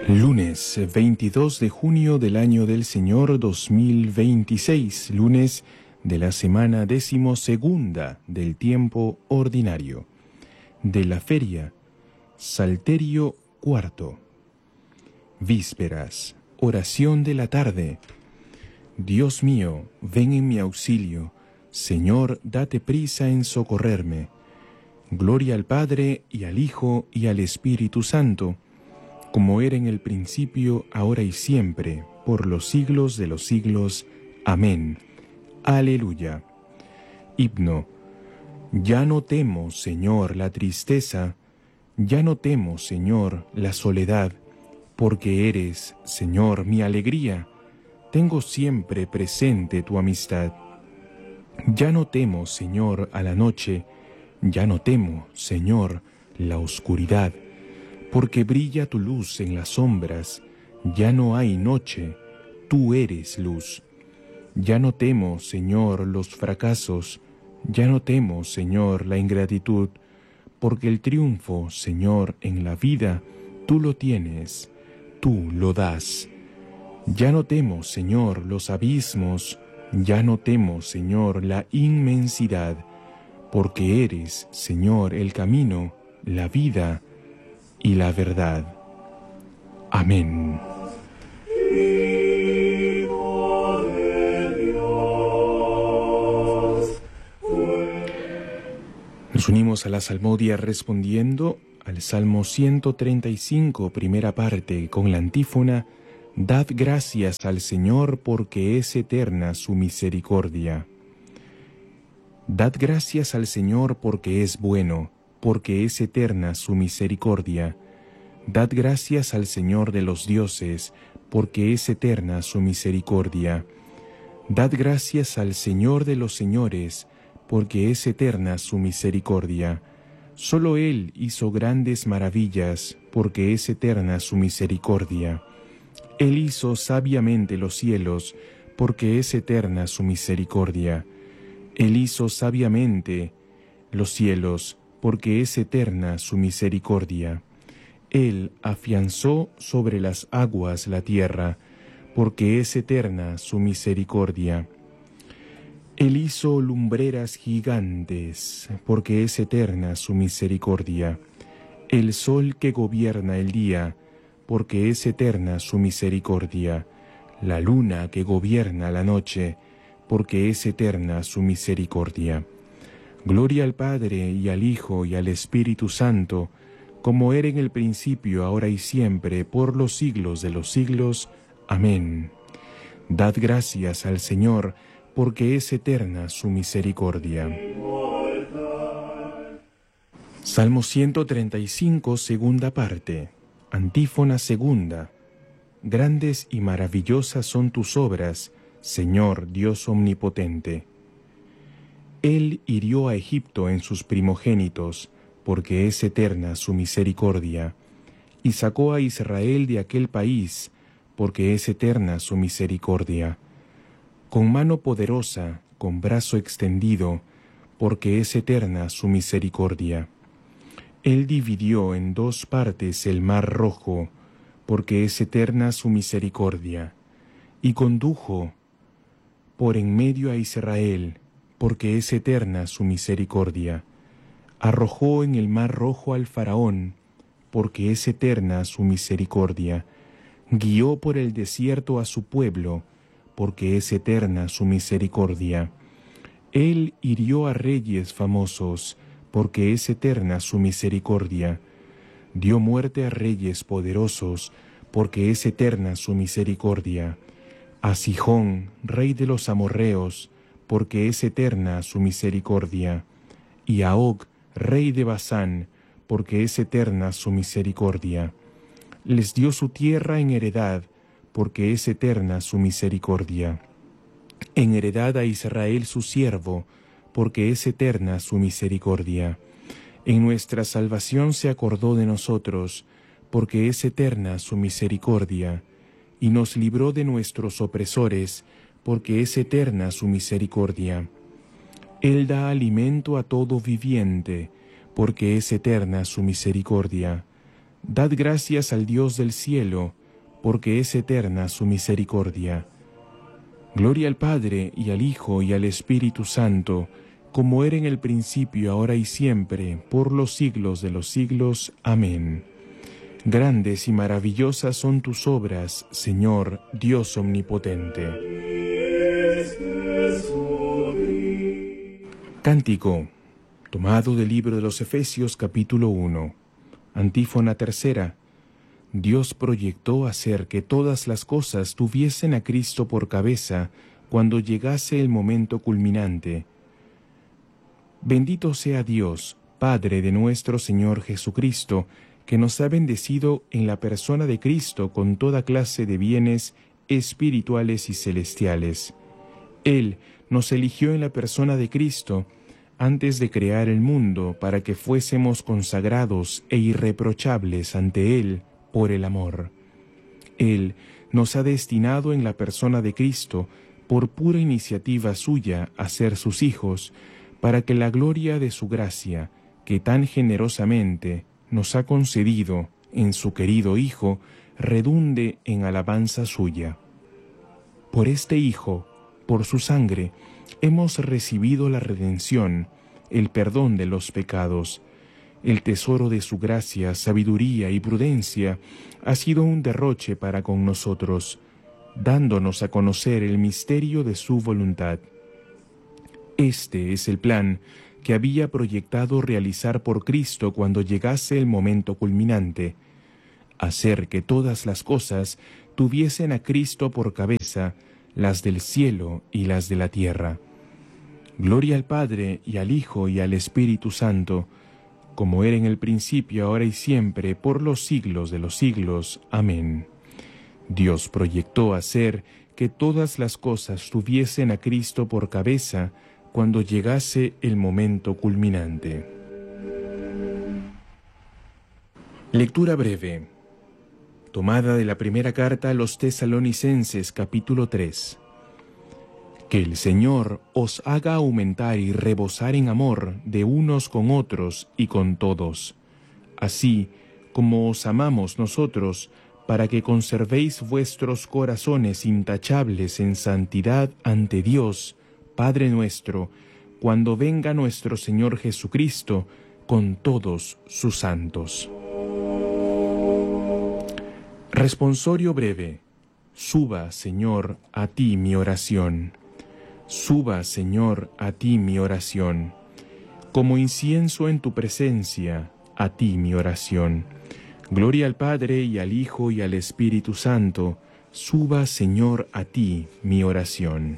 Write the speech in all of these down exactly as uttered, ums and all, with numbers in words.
Lunes veintidós de junio del año del Señor dos mil veintiséis, lunes de la semana decimosegunda del tiempo ordinario. De la feria, Salterio cuarto. Vísperas, oración de la tarde. Dios mío, ven en mi auxilio. Señor, date prisa en socorrerme. Gloria al Padre, y al Hijo, y al Espíritu Santo, como era en el principio, ahora y siempre, por los siglos de los siglos. Amén. Aleluya. Himno. Ya no temo, Señor, la tristeza, ya no temo, Señor, la soledad, porque eres, Señor, mi alegría. Tengo siempre presente tu amistad. Ya no temo, Señor, a la noche, ya no temo, Señor, la oscuridad, porque brilla tu luz en las sombras, ya no hay noche, tú eres luz. Ya no temo, Señor, los fracasos, ya no temo, Señor, la ingratitud, porque el triunfo, Señor, en la vida, tú lo tienes, tú lo das. Ya no temo, Señor, los abismos, ya no temo, Señor, la inmensidad, porque eres, Señor, el camino, la vida y la verdad. Amén. Nos unimos a la salmodia respondiendo al Salmo ciento treinta y cinco, primera parte, con la antífona: Dad gracias al Señor porque es eterna su misericordia. Dad gracias al Señor porque es bueno, porque es eterna su misericordia. Dad gracias al Señor de los dioses, porque es eterna su misericordia. Dad gracias al Señor de los señores, porque es eterna su misericordia. Solo Él hizo grandes maravillas, porque es eterna su misericordia. Él hizo sabiamente los cielos, porque es eterna su misericordia. Él hizo sabiamente los cielos, porque es eterna su misericordia. Él afianzó sobre las aguas la tierra, porque es eterna su misericordia. Él hizo lumbreras gigantes, porque es eterna su misericordia. El sol que gobierna el día, porque es eterna su misericordia. La luna que gobierna la noche, porque es eterna su misericordia. Gloria al Padre, y al Hijo, y al Espíritu Santo, como era en el principio, ahora y siempre, por los siglos de los siglos. Amén. Dad gracias al Señor, porque es eterna su misericordia. Salmo ciento treinta y cinco, segunda parte. Antífona segunda. Grandes y maravillosas son tus obras, Señor Dios omnipotente. Él hirió a Egipto en sus primogénitos, porque es eterna su misericordia, y sacó a Israel de aquel país, porque es eterna su misericordia. Con mano poderosa, con brazo extendido, porque es eterna su misericordia. Él dividió en dos partes el mar rojo, porque es eterna su misericordia, y condujo por en medio a Israel, porque es eterna su misericordia. Arrojó en el mar rojo al faraón, porque es eterna su misericordia. Guió por el desierto a su pueblo, porque es eterna su misericordia. Él hirió a reyes famosos, porque es eterna su misericordia. Dio muerte a reyes poderosos, porque es eterna su misericordia. A Sihón, rey de los amorreos, porque es eterna su misericordia. Y a Og, rey de Basán, porque es eterna su misericordia. Les dio su tierra en heredad, porque es eterna su misericordia. En heredad a Israel su siervo, porque es eterna su misericordia. En nuestra salvación se acordó de nosotros, porque es eterna su misericordia. Y nos libró de nuestros opresores, porque es eterna su misericordia. Él da alimento a todo viviente, porque es eterna su misericordia. Dad gracias al Dios del cielo, porque es eterna su misericordia. Gloria al Padre, y al Hijo, y al Espíritu Santo, como era en el principio, ahora y siempre, por los siglos de los siglos. Amén. Grandes y maravillosas son tus obras, Señor, Dios omnipotente. Cántico, tomado del libro de los Efesios capítulo uno. Antífona tercera. Dios proyectó hacer que todas las cosas tuviesen a Cristo por cabeza cuando llegase el momento culminante. Bendito sea Dios, Padre de nuestro Señor Jesucristo, que nos ha bendecido en la persona de Cristo con toda clase de bienes espirituales y celestiales. Él nos eligió en la persona de Cristo antes de crear el mundo para que fuésemos consagrados e irreprochables ante Él por el amor. Él nos ha destinado en la persona de Cristo, por pura iniciativa suya, a ser sus hijos, para que la gloria de su gracia, que tan generosamente nos ha concedido en su querido Hijo, redunde en alabanza suya. Por este Hijo, por su sangre, hemos recibido la redención, el perdón de los pecados. El tesoro de su gracia, sabiduría y prudencia ha sido un derroche para con nosotros, dándonos a conocer el misterio de su voluntad. Este es el plan que había proyectado realizar por Cristo cuando llegase el momento culminante, hacer que todas las cosas tuviesen a Cristo por cabeza, las del cielo y las de la tierra. Gloria al Padre, y al Hijo, y al Espíritu Santo, como era en el principio, ahora y siempre, por los siglos de los siglos. Amén. Dios proyectó hacer que todas las cosas tuviesen a Cristo por cabeza cuando llegase el momento culminante. Lectura breve, tomada de la primera carta a los Tesalonicenses, capítulo tres. Que el Señor os haga aumentar y rebosar en amor de unos con otros y con todos, así como os amamos nosotros, para que conservéis vuestros corazones intachables en santidad ante Dios, Padre nuestro, cuando venga nuestro Señor Jesucristo con todos sus santos. Responsorio breve. Suba, Señor, a ti mi oración. Suba, Señor, a ti mi oración. Como incienso en tu presencia, a ti mi oración. Gloria al Padre, y al Hijo, y al Espíritu Santo. Suba, Señor, a ti mi oración.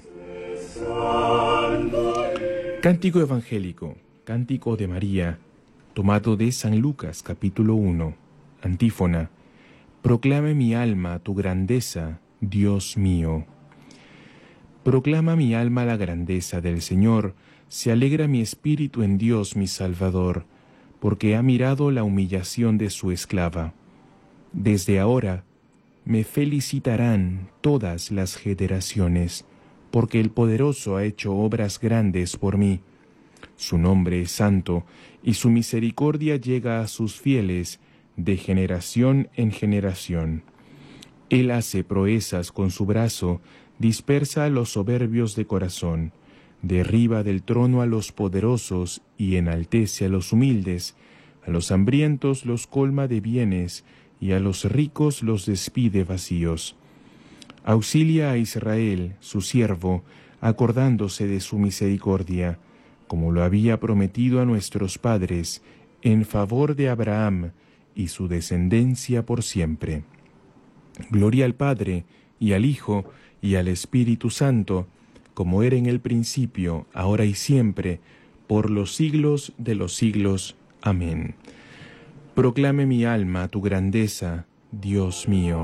Cántico evangélico, Cántico de María, tomado de San Lucas, capítulo uno. Antífona. Proclame mi alma tu grandeza, Dios mío. Proclama mi alma la grandeza del Señor, se alegra mi espíritu en Dios mi Salvador, porque ha mirado la humillación de su esclava. Desde ahora me felicitarán todas las generaciones, porque el Poderoso ha hecho obras grandes por mí. Su nombre es santo, y su misericordia llega a sus fieles de generación en generación. Él hace proezas con su brazo, dispersa a los soberbios de corazón, derriba del trono a los poderosos y enaltece a los humildes, a los hambrientos los colma de bienes y a los ricos los despide vacíos. Auxilia a Israel, su siervo, acordándose de su misericordia, como lo había prometido a nuestros padres, en favor de Abraham y su descendencia por siempre. Gloria al Padre, y al Hijo, y al Espíritu Santo, como era en el principio, ahora y siempre, por los siglos de los siglos. Amén. Proclame mi alma tu grandeza, Dios mío.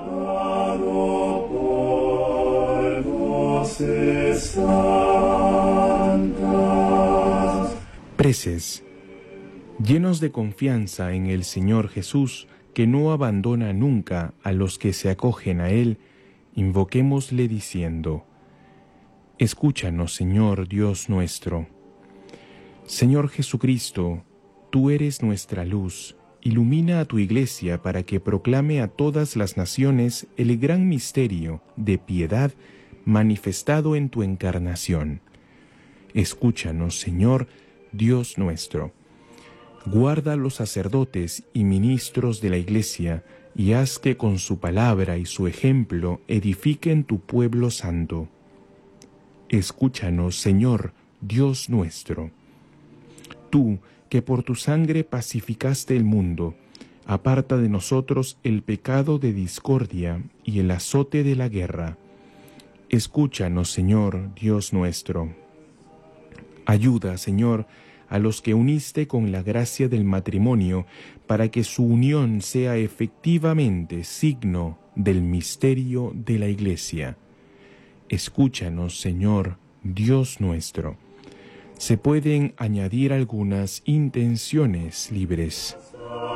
Preces. Llenos de confianza en el Señor Jesús, que no abandona nunca a los que se acogen a Él, invoquémosle diciendo: Escúchanos, Señor Dios nuestro. Señor Jesucristo, tú eres nuestra luz, ilumina a tu Iglesia para que proclame a todas las naciones el gran misterio de piedad manifestado en tu encarnación. Escúchanos, Señor, Dios nuestro. Guarda a los sacerdotes y ministros de la Iglesia y haz que con su palabra y su ejemplo edifiquen tu pueblo santo. Escúchanos, Señor, Dios nuestro. Tú, que por tu sangre pacificaste el mundo, aparta de nosotros el pecado de discordia y el azote de la guerra. Escúchanos, Señor, Dios nuestro. Ayuda, Señor, a los que uniste con la gracia del matrimonio, para que su unión sea efectivamente signo del misterio de la Iglesia. Escúchanos, Señor, Dios nuestro. Se pueden añadir algunas intenciones libres.